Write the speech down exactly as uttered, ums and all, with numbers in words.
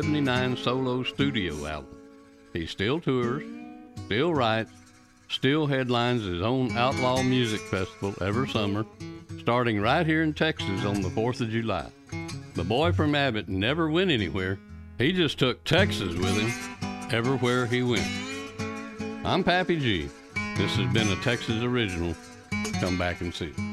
seventy-nine solo studio album. He still tours, still writes, still headlines his own outlaw music festival every summer, starting right here in Texas on the fourth of July. The boy from Abbott never went anywhere. He just took Texas with him everywhere he went. I'm Pappy G. This has been a Texas original. Come back and see.